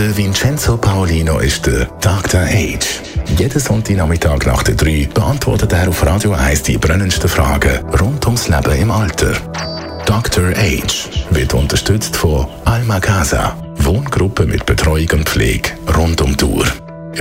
Der Vincenzo Paolino ist der Dr. Age. Jeden Sonntagnachmittag nach der 3 beantwortet er auf Radio 1 die brennendsten Fragen rund ums Leben im Alter. Dr. Age wird unterstützt von Alma Casa, Wohngruppe mit Betreuung und Pflege rund um die Uhr.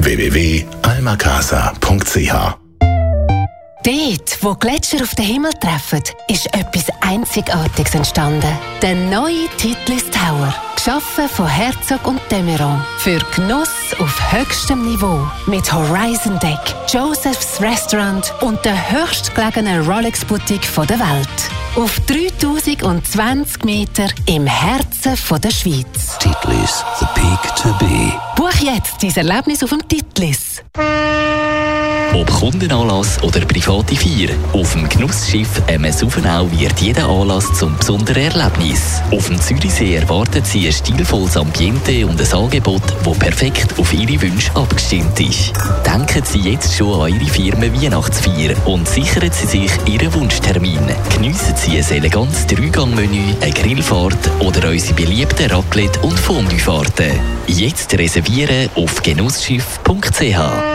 www.almacasa.ch. Dort, wo Gletscher auf den Himmel treffen, ist etwas Einzigartiges entstanden. Der neue Titlis Tower. Geschaffen von Herzog und de Meuron. Für Genuss auf höchstem Niveau. Mit Horizon Deck, Joseph's Restaurant und der höchstgelegenen Rolex-Boutique der Welt. Auf 3020 Meter im Herzen der Schweiz. Titlis, the peak to be. Buch jetzt dein Erlebnis auf dem Titlis. Ob Kundenanlass oder private Feier, auf dem Genussschiff MS Uffenau wird jeder Anlass zum besonderen Erlebnis. Auf dem Zürichsee erwartet Sie ein stilvolles Ambiente und ein Angebot, das perfekt auf Ihre Wünsche abgestimmt ist. Denken Sie jetzt schon an Ihre Firmen-Weihnachtsfeier und sichern Sie sich Ihren Wunschtermin. Geniessen Sie ein elegantes 3-Gang-Menü, eine Grillfahrt oder unsere beliebten Raclette- und Fondue-Fahrten. Jetzt reservieren auf genussschiff.ch.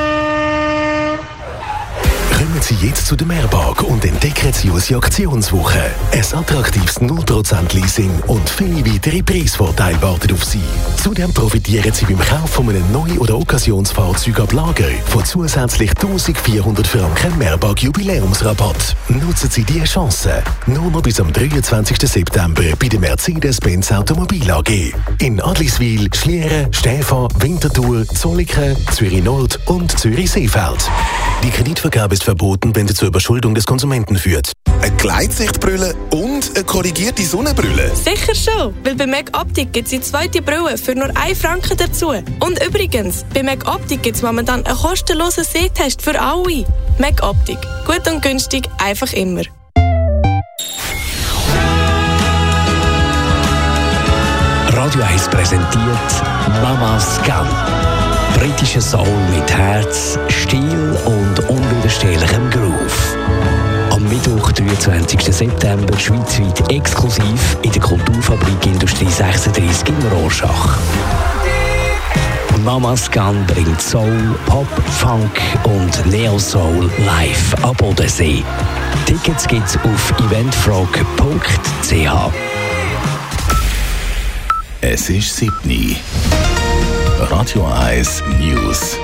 Kommen Sie jetzt zu der Mehrpark und entdecken Sie unsere Aktionswoche. Ein attraktives 0% Leasing und viele weitere Preisvorteile warten auf Sie. Zudem profitieren Sie beim Kauf von einem Neu- oder Occasionsfahrzeug ab Lager von zusätzlich 1400 Franken Mehrpark Jubiläumsrabatt. Nutzen Sie diese Chance. Nur noch bis am 23. September bei der Mercedes-Benz Automobil AG. In Adliswil, Schlieren, Stäfa, Winterthur, Zollikofen, Zürich Nord und Zürich Seefeld. Die Kreditvergabe ist verboten, wenn sie zur Überschuldung des Konsumenten führt. Eine Gleitsichtbrille und eine korrigierte Sonnenbrille? Sicher schon, weil bei MacOptic gibt es die zweite Brille für nur 1 Franken dazu. Und übrigens, bei MacOptic gibt es momentan einen kostenlosen Sehtest für alle. MacOptic. Gut und günstig, einfach immer. Radio 1 präsentiert Mama's Gun. Britischer Soul mit Herz, Stil und unwiderstehlichem Groove. Am Mittwoch, 23. September, schweizweit exklusiv in der Kulturfabrik Industrie 36 in Rorschach. Mama's Gun bringt Soul, Pop, Funk und Neo-Soul live am Bodensee. Tickets gibt's auf eventfrog.ch. Es ist 7. Radio 1 News.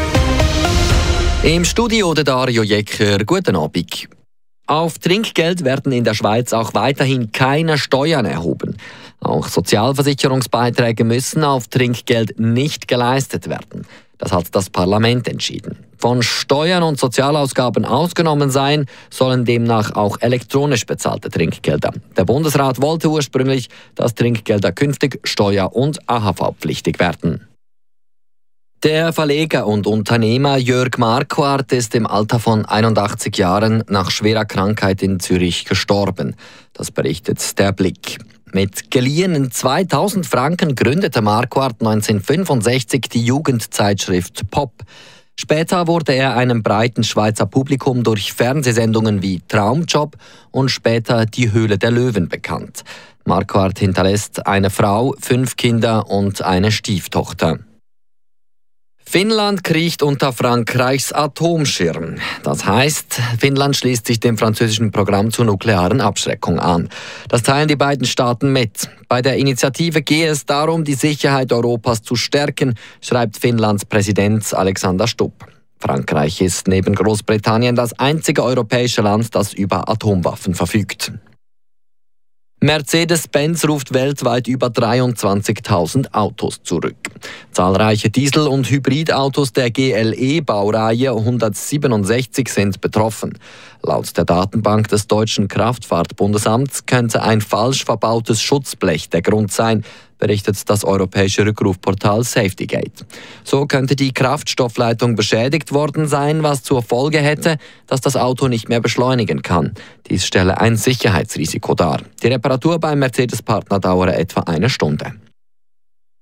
Im Studio der Dario Jecker. Guten Abend. Auf Trinkgeld werden in der Schweiz auch weiterhin keine Steuern erhoben. Auch Sozialversicherungsbeiträge müssen auf Trinkgeld nicht geleistet werden. Das hat das Parlament entschieden. Von Steuern und Sozialausgaben ausgenommen sein, sollen demnach auch elektronisch bezahlte Trinkgelder. Der Bundesrat wollte ursprünglich, dass Trinkgelder künftig steuer- und AHV-pflichtig werden. Der Verleger und Unternehmer Jörg Marquardt ist im Alter von 81 Jahren nach schwerer Krankheit in Zürich gestorben. Das berichtet der Blick. Mit geliehenen 2000 Franken gründete Marquardt 1965 die Jugendzeitschrift Pop. Später wurde er einem breiten Schweizer Publikum durch Fernsehsendungen wie Traumjob und später Die Höhle der Löwen bekannt. Marquardt hinterlässt eine Frau, 5 Kinder und eine Stieftochter. Finnland kriecht unter Frankreichs Atomschirm. Das heißt, Finnland schließt sich dem französischen Programm zur nuklearen Abschreckung an. Das teilen die beiden Staaten mit. Bei der Initiative gehe es darum, die Sicherheit Europas zu stärken, schreibt Finnlands Präsident Alexander Stubb. Frankreich ist neben Großbritannien das einzige europäische Land, das über Atomwaffen verfügt. Mercedes-Benz ruft weltweit über 23.000 Autos zurück. Zahlreiche Diesel- und Hybridautos der GLE-Baureihe 167 sind betroffen. Laut der Datenbank des Deutschen Kraftfahrtbundesamts könnte ein falsch verbautes Schutzblech der Grund sein, berichtet das europäische Rückrufportal Safetygate. So könnte die Kraftstoffleitung beschädigt worden sein, was zur Folge hätte, dass das Auto nicht mehr beschleunigen kann. Dies stelle ein Sicherheitsrisiko dar. Die Reparatur beim Mercedes-Partner dauere etwa 1 Stunde.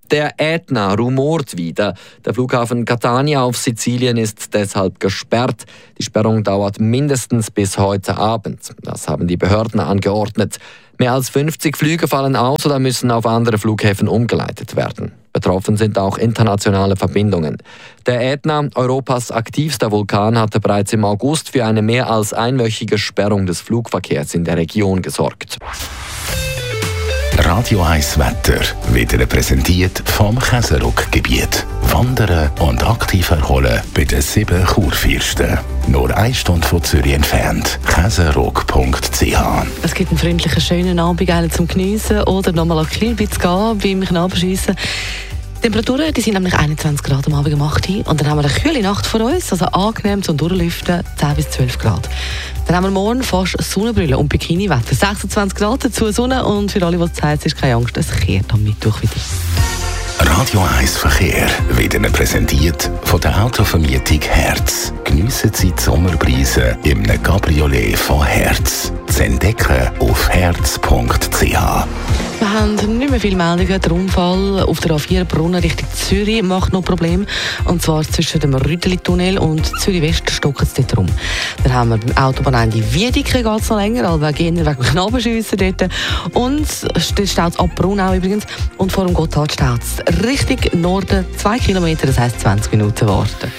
Der Ätna rumort wieder. Der Flughafen Catania auf Sizilien ist deshalb gesperrt. Die Sperrung dauert mindestens bis heute Abend. Das haben die Behörden angeordnet. Mehr als 50 Flüge fallen aus oder müssen auf andere Flughäfen umgeleitet werden. Betroffen sind auch internationale Verbindungen. Der Ätna, Europas aktivster Vulkan, hatte bereits im August für eine mehr als einwöchige Sperrung des Flugverkehrs in der Region gesorgt. Radio 1 Wetter wird Ihnen präsentiert vom Käseruck-Gebiet. Wandern und aktiv erholen bei den 7 Kurfürsten. Nur 1 Stunde von Zürich entfernt. Käseruck.ch. Es gibt einen freundlichen, schönen Abend zum Geniessen oder nochmal ein bisschen gehen beim Knabenschiessen. Die Temperaturen die sind nämlich 21 Grad am Abend um 8 Uhr. Und dann haben wir eine kühle Nacht vor uns, also angenehm zum Durchlüften, 10 bis 12 Grad. Dann haben wir morgen fast Sonnenbrille und Bikini-Wetter. 26 Grad, dazu Sonne und für alle, die es heiß ist, keine Angst, es kehrt am Mittwoch wieder. Radio 1 Verkehr wird Ihnen präsentiert von der Autovermietung Herz. Geniessen Sie die Sommerpreise im Cabriolet von Herz. Zu entdecken auf herz.ch. Wir haben nicht mehr viele Meldungen. Der Unfall auf der A4 Brunnen Richtung Zürich macht noch Probleme. Und zwar zwischen dem Rüteli-Tunnel und Zürich-West stocken es dort rum. Dann haben wir beim Autobahnende Wiedeke geht es noch länger, also wegen dem Knabenschiessen dort. Und dort steht es ab Brunau übrigens. Und vor dem Gotthard steht es Richtung Norden 2 Kilometer, das heisst 20 Minuten warten.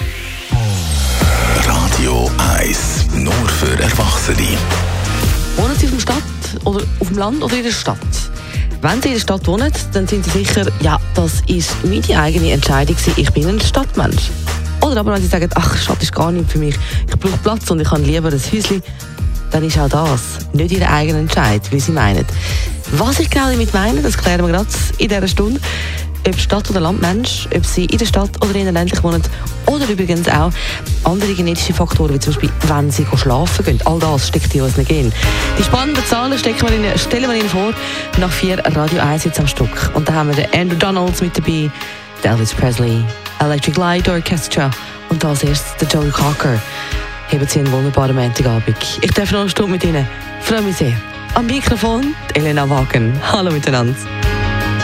Radio 1, nur für Erwachsene. Wohnen Sie auf dem Stadt oder auf dem Land oder in der Stadt? Wenn Sie in der Stadt wohnen, dann sind Sie sicher, ja, das ist meine eigene Entscheidung, ich bin ein Stadtmensch. Oder aber wenn Sie sagen, ach, Stadt ist gar nicht für mich, ich brauche Platz und ich habe lieber ein Häuschen, dann ist auch das nicht Ihre eigene Entscheidung, wie Sie meinen. Was ich genau damit meine, das klären wir gerade in dieser Stunde. Ob Stadt- oder Landmensch, ob Sie in der Stadt oder in der ländlich wohnen oder übrigens auch andere genetische Faktoren, wie zum Beispiel, wenn Sie schlafen gehen. All das steckt in unseren Genen. Die spannenden Zahlen stellen wir Ihnen vor nach 4 Radio 1 jetzt am Stück. Und da haben wir den Andrew Donalds mit dabei, Elvis Presley, Electric Light Orchestra und als erstes der Joey Cocker. Haben Sie einen wunderbaren Montagabend. Ich darf noch eine Stunde mit Ihnen. Ich freue mich sehr. Am Mikrofon Elena Wagen. Hallo miteinander.